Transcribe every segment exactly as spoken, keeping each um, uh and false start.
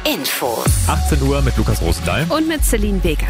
Infos. achtzehn Uhr mit Lukas Rosendahl. Und mit Celine Begert.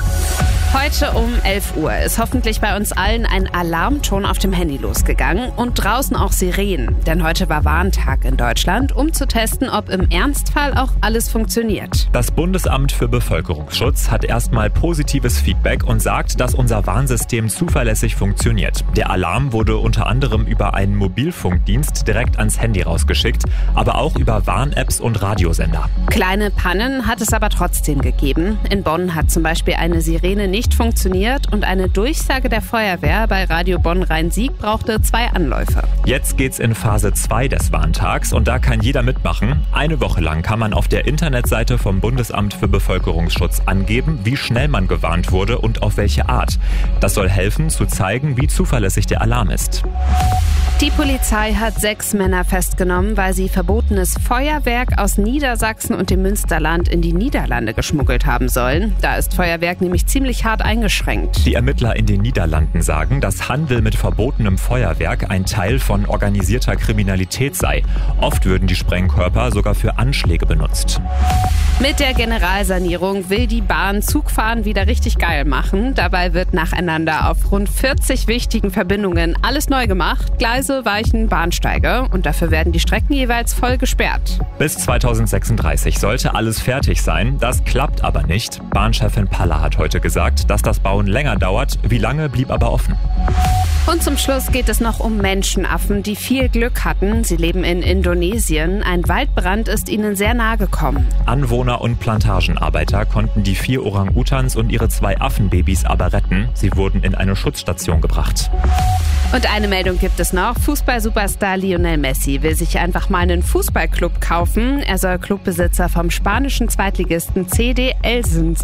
Heute um elf Uhr ist hoffentlich bei uns allen ein Alarmton auf dem Handy losgegangen und draußen auch Sirenen. Denn heute war Warntag in Deutschland, um zu testen, ob im Ernstfall auch alles funktioniert. Das Bundesamt für Bevölkerungsschutz hat erstmal positives Feedback und sagt, dass unser Warnsystem zuverlässig funktioniert. Der Alarm wurde unter anderem über einen Mobilfunkdienst direkt ans Handy rausgeschickt, aber auch über Warn-Apps und Radiosender. Kleine Pannen hat es aber trotzdem gegeben. In Bonn hat zum Beispiel eine Sirene nicht funktioniert und eine Durchsage der Feuerwehr bei Radio Bonn-Rhein-Sieg brauchte zwei Anläufe. Jetzt geht's in Phase zwei des Warntags und da kann jeder mitmachen. Eine Woche lang kann man auf der Internetseite vom Bundesamt für Bevölkerungsschutz angeben, wie schnell man gewarnt wurde und auf welche Art. Das soll helfen, zu zeigen, wie zuverlässig der Alarm ist. Die Polizei hat sechs Männer festgenommen, weil sie verbotenes Feuerwerk aus Niedersachsen und dem Münsterland in die Niederlande geschmuggelt haben sollen. Da ist Feuerwerk nämlich ziemlich hart eingeschränkt. Die Ermittler in den Niederlanden sagen, dass Handel mit verbotenem Feuerwerk ein Teil von organisierter Kriminalität sei. Oft würden die Sprengkörper sogar für Anschläge benutzt. Mit der Generalsanierung will die Bahn Zugfahren wieder richtig geil machen. Dabei wird nacheinander auf rund vierzig wichtigen Verbindungen alles neu gemacht. Gleise, Weichen, Bahnsteige. Und dafür werden die Strecken jeweils voll gesperrt. Bis zweitausendsechsunddreißig sollte alles fertig sein. Das klappt aber nicht. Bahnchefin Palla hat heute gesagt, dass das Bauen länger dauert. Wie lange, blieb aber offen. Und zum Schluss geht es noch um Menschenaffen, die viel Glück hatten. Sie leben in Indonesien. Ein Waldbrand ist ihnen sehr nahe gekommen. Anwohner und Plantagenarbeiter konnten die vier Orang-Utans und ihre zwei Affenbabys aber retten. Sie wurden in eine Schutzstation gebracht. Und eine Meldung gibt es noch. Fußball-Superstar Lionel Messi will sich einfach mal einen Fußballclub kaufen. Er soll Clubbesitzer vom spanischen Zweitligisten C D Elsen.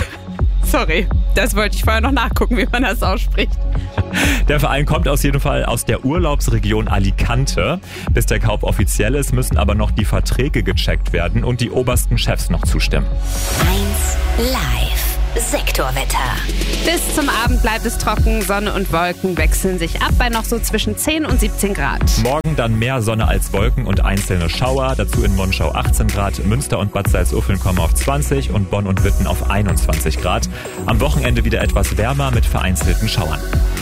Sorry, das wollte ich vorher noch nachgucken, wie man das ausspricht. Der Verein kommt auf jeden Fall aus der Urlaubsregion Alicante. Bis der Kauf offiziell ist, müssen aber noch die Verträge gecheckt werden und die obersten Chefs noch zustimmen. eins Live. Sektorwetter. Bis zum Abend bleibt es trocken, Sonne und Wolken wechseln sich ab bei noch so zwischen zehn und siebzehn Grad. Morgen dann mehr Sonne als Wolken und einzelne Schauer. Dazu in Monschau achtzehn Grad, Münster und Bad Salzuflen kommen auf zwanzig und Bonn und Witten auf einundzwanzig Grad. Am Wochenende wieder etwas wärmer mit vereinzelten Schauern.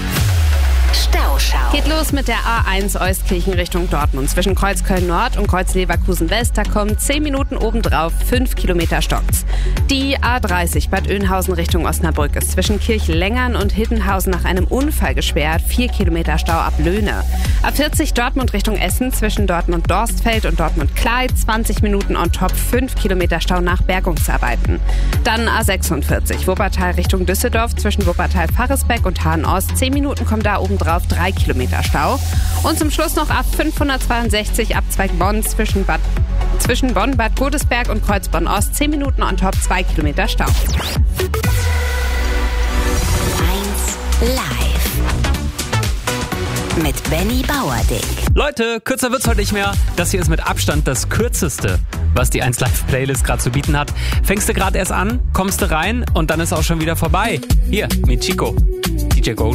Stauschau. Geht los mit der A eins Euskirchen Richtung Dortmund. Zwischen Kreuzköln Nord und Kreuz-Leverkusen West, da kommen zehn Minuten obendrauf, fünf Kilometer stockt's. Die A dreißig Bad Oeynhausen Richtung Osnabrück ist zwischen Kirchlengern und Hiddenhausen nach einem Unfall gesperrt, vier Kilometer Stau ab Löhne. A vierzig Dortmund Richtung Essen zwischen Dortmund-Dorstfeld und Dortmund-Kleid, zwanzig Minuten on top, fünf Kilometer Stau nach Bergungsarbeiten. Dann A sechsundvierzig Wuppertal Richtung Düsseldorf zwischen Wuppertal-Faresbeck und Hahn-Ost, zehn Minuten kommen da oben drauf, drei Kilometer Stau. Und zum Schluss noch A fünfhundertzweiundsechzig Abzweig Bonn zwischen, Bad, zwischen Bonn, Bad Godesberg und Kreuzbonn-Ost, zehn Minuten on top, zwei Kilometer Stau. eins Live. Mit Benny Bauerdick. Leute, kürzer wird's heute nicht mehr. Das hier ist mit Abstand das kürzeste, was die eins Live Playlist gerade zu bieten hat. Fängst du gerade erst an, kommst du rein und dann ist auch schon wieder vorbei. Hier, mit Chico, D J Go.